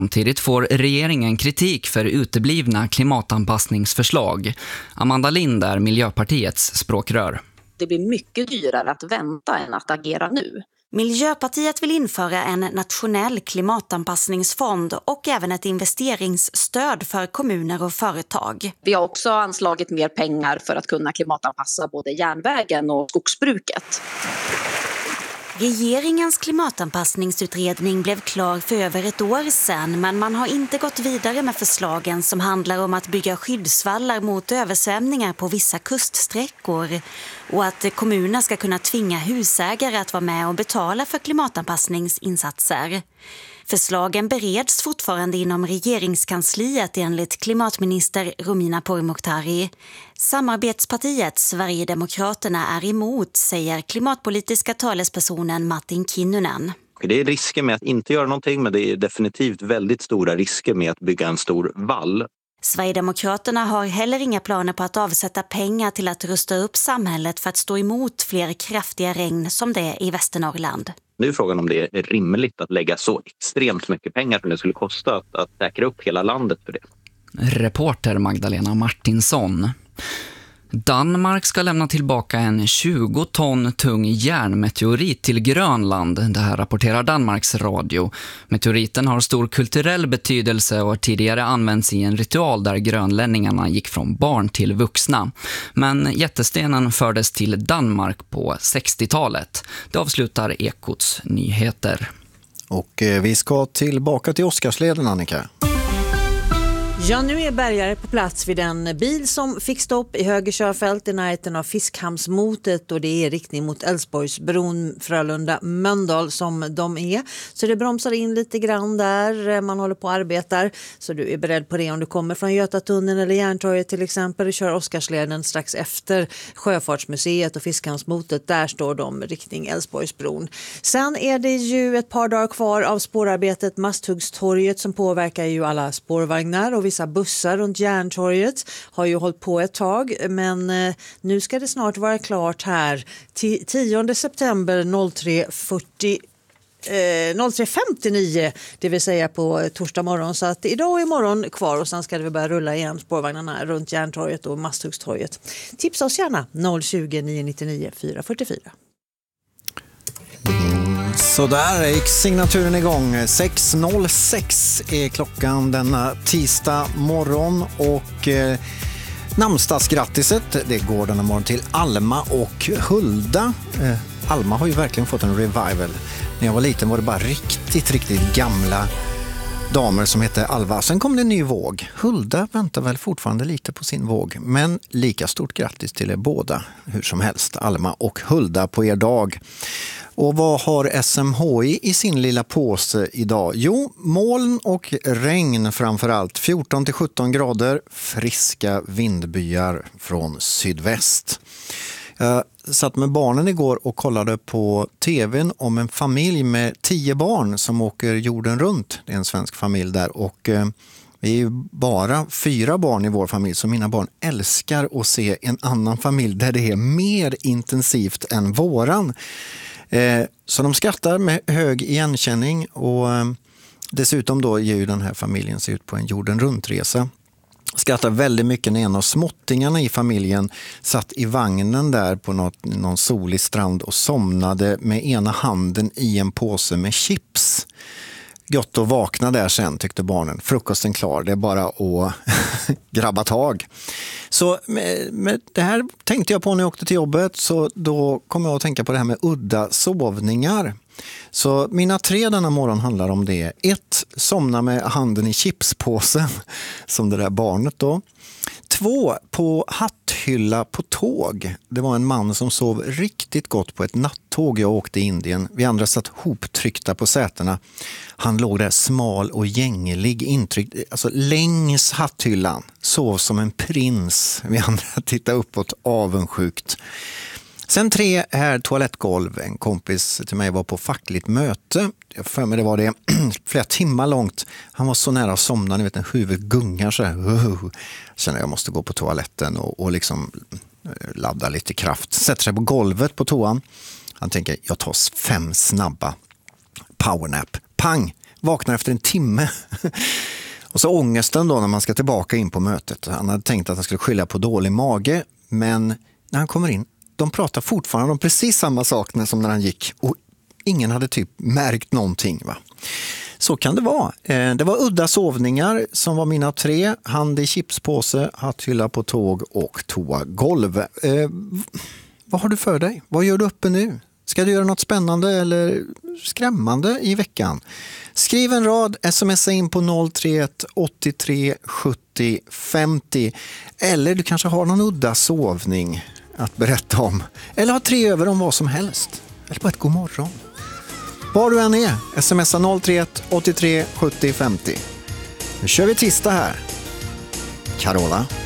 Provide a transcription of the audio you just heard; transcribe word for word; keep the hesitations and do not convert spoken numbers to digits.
Samtidigt får regeringen kritik för uteblivna klimatanpassningsförslag. Amanda Lind är Miljöpartiets språkrör. Det blir mycket dyrare att vänta än att agera nu. Miljöpartiet vill införa en nationell klimatanpassningsfond och även ett investeringsstöd för kommuner och företag. Vi har också anslagit mer pengar för att kunna klimatanpassa både järnvägen och skogsbruket. Regeringens klimatanpassningsutredning blev klar för över ett år sedan, men man har inte gått vidare med förslagen som handlar om att bygga skyddsvallar mot översvämningar på vissa kuststräckor och att kommuner ska kunna tvinga husägare att vara med och betala för klimatanpassningsinsatser. Förslagen bereds fortfarande inom regeringskansliet enligt klimatminister Romina Pourmokhtari. Samarbetspartiet Sverigedemokraterna är emot, säger klimatpolitiska talespersonen Martin Kinnunen. Det är risker med att inte göra någonting, men det är definitivt väldigt stora risker med att bygga en stor vall. Sverigedemokraterna har heller inga planer på att avsätta pengar till att rusta upp samhället för att stå emot fler kraftiga regn som det är i Västernorrland. Nu är frågan om det är rimligt att lägga så extremt mycket pengar som det skulle kosta att, att säkra upp hela landet för det. Reporter Magdalena Martinsson. Danmark ska lämna tillbaka en tjugo ton tung järnmeteorit till Grönland. Det här rapporterar Danmarks radio. Meteoriten har stor kulturell betydelse och har tidigare använts i en ritual där grönlänningarna gick från barn till vuxna. Men jättestenen fördes till Danmark på sextiotalet. Det avslutar Ekots nyheter. Och eh, vi ska tillbaka till Oscarsleden, Annika. Ja, nu är bärgare på plats vid en bil som fick stopp i höger körfält i närheten av Fiskhamnsmotet, och det är riktning mot Älvsborgsbron, Frölunda, Mölndal som de är. Så det bromsar in lite grann där, man håller på och arbetar. Så du är beredd på det om du kommer från Götatunneln eller Järntorget till exempel och kör Oscarsleden strax efter Sjöfartsmuseet och Fiskhamnsmotet. Där står de riktning Älvsborgsbron. Sen är det ju ett par dagar kvar av spårarbetet Masthuggstorget som påverkar ju alla spårvagnar, och vissa bussar runt Järntorget har ju hållit på ett tag, men eh, nu ska det snart vara klart här. tionde september noll tre fyrtio Eh, noll tre femtionio, det vill säga på torsdag morgon, så att idag och imorgon kvar, och sen ska det börja rulla igen spårvagnarna runt Järntorget och Masthuggstorget. Tipsa oss gärna noll tjugo, nio nittionio, fyra fyrtiofyra. Så där gick signaturen igång. sex noll sex är klockan denna tisdag morgon, och eh, namnsdagsgrattiset det går denna morgon till Alma och Hulda. Eh, Alma har ju verkligen fått en revival. När jag var liten var det bara riktigt, riktigt gamla damer som hette Alva. Sen kom det en ny våg. Hulda väntar väl fortfarande lite på sin våg. Men lika stort grattis till er båda, hur som helst, Alma och Hulda, på er dag. Och vad har S M H I i sin lilla påse idag? Jo, moln och regn framförallt. fjorton till sjutton grader, friska vindbyar från sydväst. Jag satt med barnen igår och kollade på tvn om en familj med tio barn som åker jorden runt. Det är en svensk familj där, och eh, vi är ju bara fyra barn i vår familj, så mina barn älskar att se en annan familj där det är mer intensivt än våran. Eh, så de skrattar med hög igenkänning, och eh, dessutom då ger ju den här familjen sig ut på en jorden runtresa. Skrattar väldigt mycket när en av småttingarna i familjen satt i vagnen där på något, någon solig strand och somnade med ena handen i en påse med chips. Gott att vakna där sen, tyckte barnen. Frukosten klar, det är bara att grabba tag. Så med, med det här tänkte jag på när jag åkte till jobbet, så då kom jag att tänka på det här med udda sovningar. Så mina tre denna morgon handlar om det. Ett, somna med handen i chipspåsen, som det där barnet då. Två, på hatthylla på tåg. Det var en man som sov riktigt gott på ett nattåg jag åkte i Indien. Vi andra satt hoptryckta på sätena. Han låg där smal och gänglig, intryckt, alltså längs hatthyllan. Sov som en prins. Vi andra tittade uppåt avundsjukt. Sen tre, här toalettgolv. En kompis till mig var på fackligt möte. Jag för mig det var det flera timmar långt. Han var så nära att somna, ni vet, en huvud gungar så här. Uh, känner jag måste gå på toaletten och, och liksom ladda lite kraft. Sätter sig på golvet på toan. Han tänker, jag tar fem snabba powernap. Pang! vaknar efter en timme. Och så ångesten då när man ska tillbaka in på mötet. Han hade tänkt att han skulle skylla på dålig mage, men när han kommer in, de pratar fortfarande om precis samma sak som när han gick. Och ingen hade typ märkt någonting, va? Så kan det vara. Det var udda sovningar som var mina tre. Hand i chipspåse, hatthylla på tåg och toagolv. Eh, vad har du för dig? Vad gör du uppe nu? Ska du göra något spännande eller skrämmande i veckan? Skriv en rad, smsa in på noll tre ett åttiotre sjuttio femtio. Eller du kanske har någon udda sovning att berätta om. Eller har tre över om vad som helst. Eller bara ett god morgon. Var du än är, smsa noll tre ett åttiotre sjuttio femtio. Nu kör vi tisdag här. Carola.